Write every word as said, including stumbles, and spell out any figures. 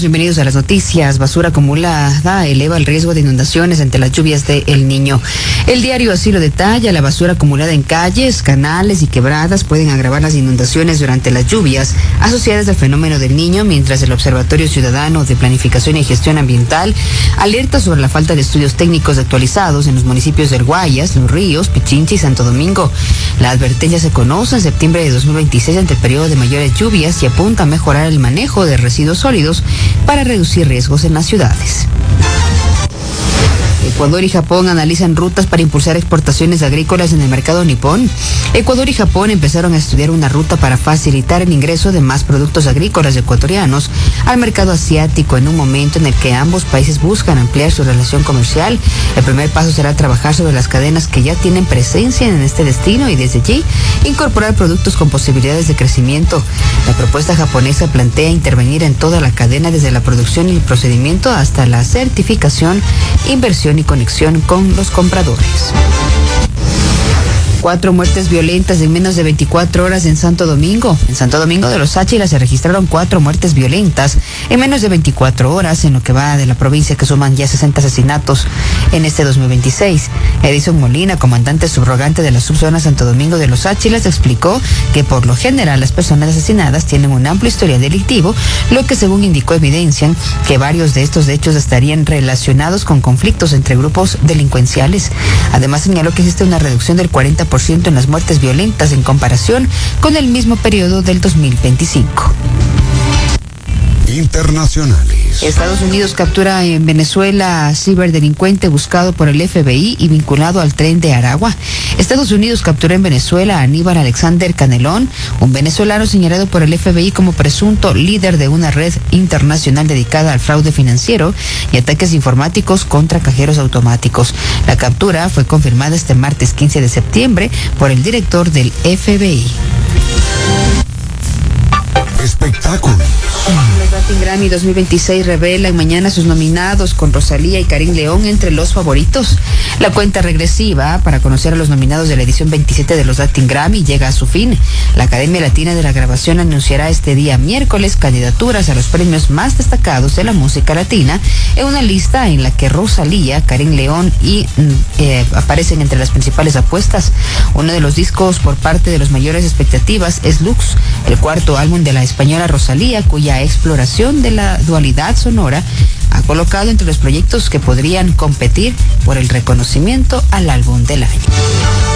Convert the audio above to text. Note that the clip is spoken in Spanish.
bienvenidos a las noticias. Basura acumulada eleva el riesgo de inundaciones ante las lluvias de El Niño. El diario así lo detalla: la basura acumulada en calles, canales y quebradas pueden agravar las inundaciones durante las lluvias asociadas al fenómeno del Niño, mientras el Observatorio Ciudadano de Planificación y Gestión Ambiental alerta sobre la falta de estudios técnicos actualizados en los municipios del Guayas, Los Ríos, Pichincha y Santo Domingo. La advertencia se conoce en septiembre de dos mil veintiséis ante el periodo de mayores lluvias y apunta a mejorar el manejo de residuos sólidos para reducir riesgos en las ciudades. Ecuador y Japón analizan rutas para impulsar exportaciones agrícolas en el mercado nipón. Ecuador y Japón empezaron a estudiar una ruta para facilitar el ingreso de más productos agrícolas ecuatorianos al mercado asiático en un momento en el que ambos países buscan ampliar su relación comercial. El primer paso será trabajar sobre las cadenas que ya tienen presencia en este destino y desde allí incorporar productos con posibilidades de crecimiento. La propuesta japonesa plantea intervenir en toda la cadena, desde la producción y el procedimiento hasta la certificación, inversión y conexión con los compradores. Cuatro muertes violentas en menos de veinticuatro horas en Santo Domingo. En Santo Domingo de los Áchilas se registraron cuatro muertes violentas en menos de veinticuatro horas, en lo que va de la provincia, que suman ya sesenta asesinatos en este dos mil veintiséis. Edison Molina, comandante subrogante de la subzona Santo Domingo de los Áchilas, explicó que por lo general las personas asesinadas tienen un amplio historial delictivo, lo que según indicó evidencian que varios de estos hechos estarían relacionados con conflictos entre grupos delincuenciales. Además señaló que existe una reducción del cuarenta por ciento en las muertes violentas en comparación con el mismo periodo del dos mil veinticinco. Internacionales. Estados Unidos captura en Venezuela a ciberdelincuente buscado por el F B I y vinculado al tren de Aragua. Estados Unidos capturó en Venezuela a Aníbal Alexander Canelón, un venezolano señalado por el F B I como presunto líder de una red internacional dedicada al fraude financiero y ataques informáticos contra cajeros automáticos. La captura fue confirmada este martes quince de septiembre por el director del F B I. Espectáculos. Los Latin Grammy dos mil veintiséis revelan mañana sus nominados, con Rosalía y Karim León entre los favoritos. La cuenta regresiva para conocer a los nominados de la edición veintisiete de los Latin Grammy llega a su fin. La Academia Latina de la Grabación anunciará este día miércoles candidaturas a los premios más destacados de la música latina, en una lista en la que Rosalía, Karim León y eh, aparecen entre las principales apuestas. Uno de los discos por parte de los mayores expectativas es Lux, el cuarto álbum de la española Rosalía, cuya exploración de la dualidad sonora ha colocado entre los proyectos que podrían competir por el reconocimiento al álbum del año.